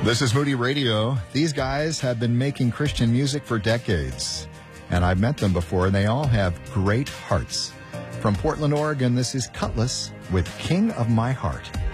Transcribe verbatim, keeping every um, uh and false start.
This is Moody Radio. These guys have been making Christian music for decades, and I've met them before, and they all have great hearts. From Portland, Oregon, this is Cutlass with King of My Heart.